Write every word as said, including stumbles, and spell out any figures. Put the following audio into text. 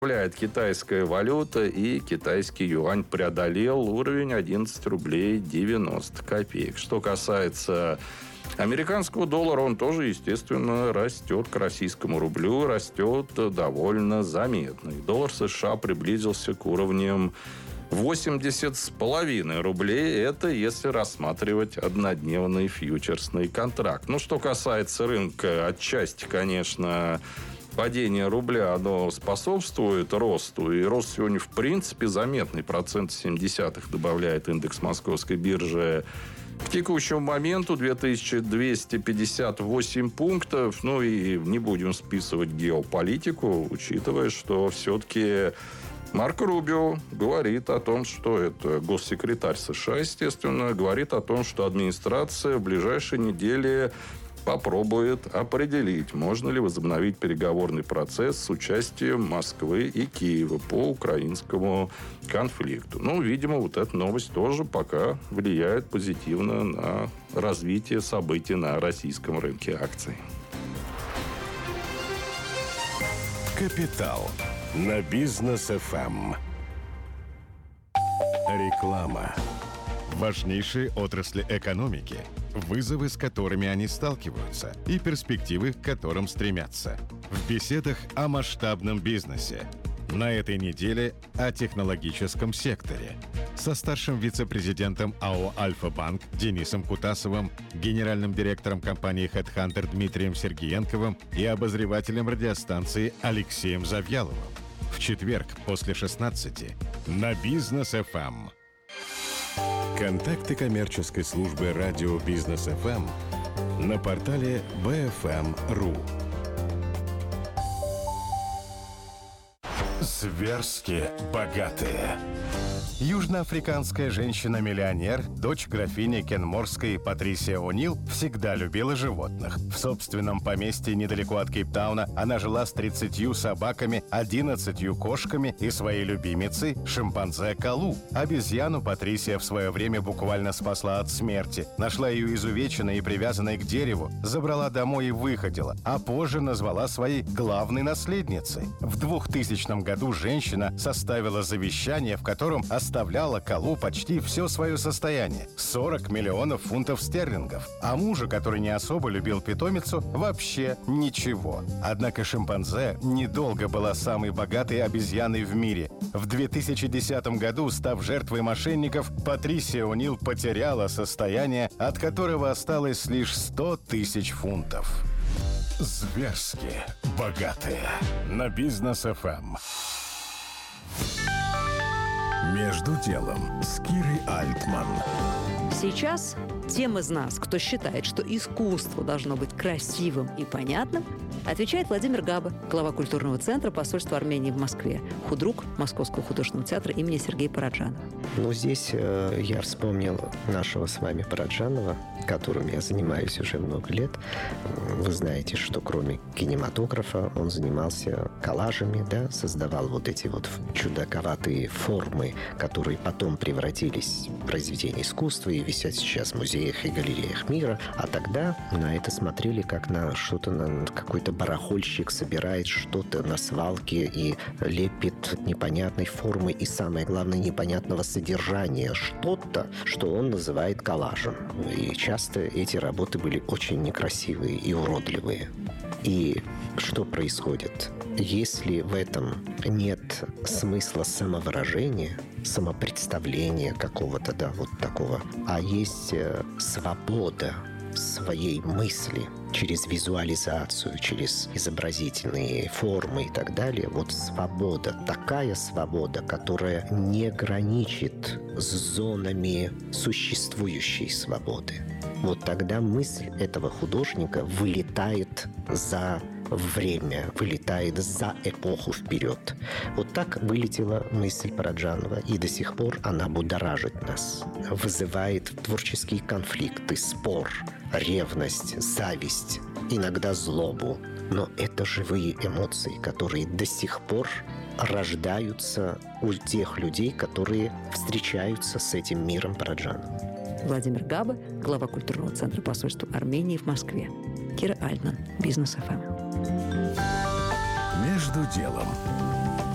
Китайская валюта, и китайский юань преодолел уровень одиннадцать рублей девяносто копеек. Что касается американского доллара, он тоже, естественно, растет к российскому рублю, растет довольно заметно. И доллар США приблизился к уровням восемьдесят с половиной рублей. Это если рассматривать однодневный фьючерсный контракт. Ну, что касается рынка, отчасти, конечно, падение рубля, оно способствует росту. И рост сегодня, в принципе, заметный. Процент семь десятых добавляет индекс московской биржи. К текущему моменту две тысячи двести пятьдесят восемь пунктов. Ну и не будем списывать геополитику, учитывая, что все-таки Марко Рубио говорит о том, что это госсекретарь США, естественно, говорит о том, что администрация в ближайшие недели попробует определить, можно ли возобновить переговорный процесс с участием Москвы и Киева по украинскому конфликту. Ну, видимо, вот эта новость тоже пока влияет позитивно на развитие событий на российском рынке акций. Капитал на Бизнес эф эм. Реклама. Важнейшие отрасли экономики, вызовы, с которыми они сталкиваются, и перспективы, к которым стремятся. В беседах о масштабном бизнесе. На этой неделе о технологическом секторе. Со старшим вице-президентом АО «Альфа-Банк» Денисом Кутасовым, генеральным директором компании HeadHunter Дмитрием Сергеенковым и обозревателем радиостанции Алексеем Завьяловым. В четверг после шестнадцати на Бизнес эф эм. Контакты коммерческой службы радио Бизнес эф эм на портале би эф эм точка ру. Зверски богатые. Южноафриканская женщина-миллионер, дочь графини Кенморской Патрисия О'Нил, всегда любила животных. В собственном поместье недалеко от Кейптауна она жила с тридцатью собаками, одиннадцатью кошками и своей любимицей шимпанзе Калу. Обезьяну Патрисия в свое время буквально спасла от смерти. Нашла ее изувеченной и привязанной к дереву, забрала домой и выходила, а позже назвала своей главной наследницей. В двухтысячном году женщина составила завещание, в котором оставляла Калу почти все свое состояние – сорок миллионов фунтов стерлингов. А мужа, который не особо любил питомицу, вообще ничего. Однако шимпанзе недолго была самой богатой обезьяной в мире. В две тысячи десятом году, став жертвой мошенников, Патрисия О'Нил потеряла состояние, от которого осталось лишь сто тысяч фунтов. Зверски богатые. На Бизнес эф эм. Между делом с Кирой Альтман. Сейчас тем из нас, кто считает, что искусство должно быть красивым и понятным, отвечает Владимир Габа, глава культурного центра посольства Армении в Москве, худрук Московского художественного театра имени Сергея Параджанова. Ну, здесь э, я вспомнил нашего с вами Параджанова, которым я занимаюсь уже много лет. Вы знаете, что кроме кинематографа он занимался коллажами, да, создавал вот эти вот чудаковатые формы, которые потом превратились в произведения искусства и висят сейчас в музеях и галереях мира. А тогда на это смотрели как на что-то, на какой-то барахольщик собирает что-то на свалке и лепит непонятной формы и, самое главное, непонятного содержания что-то, что он называет коллажем. И часто эти работы были очень некрасивые и уродливые. И что происходит? Если в этом нет смысла самовыражения, самопредставления какого-то, да, вот такого, а есть свобода своей мысли через визуализацию, через изобразительные формы и так далее. Вот свобода, такая свобода, которая не граничит с зонами существующей свободы. Вот тогда мысль этого художника вылетает за время, вылетает за эпоху вперед. Вот так вылетела мысль Параджанова, и до сих пор она будоражит нас, вызывает творческие конфликты, спор, ревность, зависть, иногда злобу. Но это живые эмоции, которые до сих пор рождаются у тех людей, которые встречаются с этим миром Параджанова. Владимир Габа, глава культурного центра посольства Армении в Москве. Кира Альтман, Бизнес эф эм. Между делом